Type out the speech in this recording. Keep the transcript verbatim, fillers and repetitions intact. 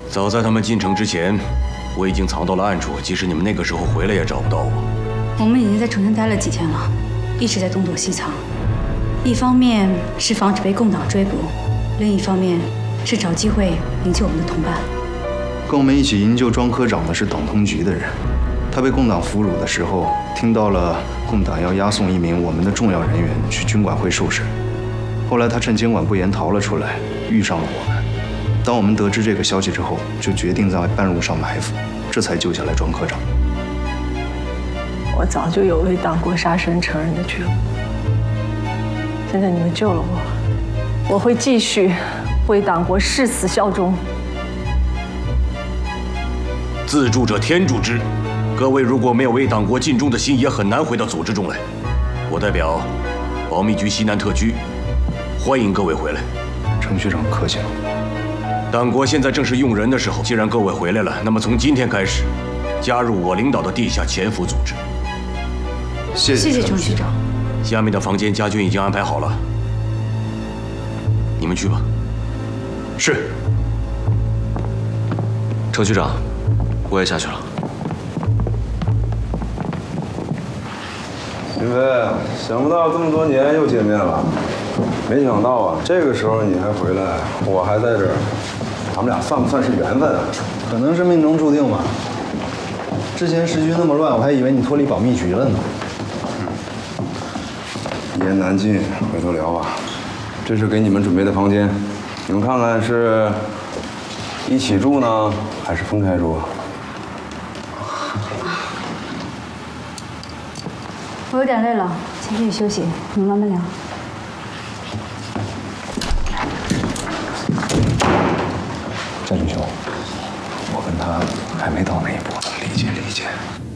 早在他们进城之前，我已经藏到了暗处，即使你们那个时候回来也找不到我。 我们已经在重庆待了几天了，一直在东躲西藏。一方面是防止被共党追捕，另一方面是找机会营救我们的同伴。 跟我们一起营救庄科长的是党通局的人，他被共党俘虏的时候，听到了共党要押送一名我们的重要人员去军管会受审。后来他趁监管不严逃了出来，遇上了我们。当我们得知这个消息之后，就决定在半路上埋伏，这才救下来庄科长。 我早就有为党国杀身成仁的觉悟，现在你们救了我，我会继续为党国誓死效忠。 自助者天助之，各位如果没有为党国尽忠的心，也很难回到组织中来。我代表保密局西南特区，欢迎各位回来。 程局长客气了。 党国现在正是用人的时候，既然各位回来了，那么从今天开始，加入我领导的地下潜伏组织。 谢谢谢谢程局长。 下面的房间家军已经安排好了，你们去吧。 是。 程局长，我也下去了。 云飞，想不到这么多年又见面了。没想到啊，这个时候你还回来，我还在这儿，咱们俩算不算是缘分啊？ 可能是命中注定吧。之前时局那么乱，我还以为你脱离保密局了呢。 一言难尽，回头聊吧。这是给你们准备的房间，你们看看是一起住呢，还是分开住？ 我有点累了，先去休息，你们慢慢聊。 战军兄，我跟他还没到那一步呢，理解理解。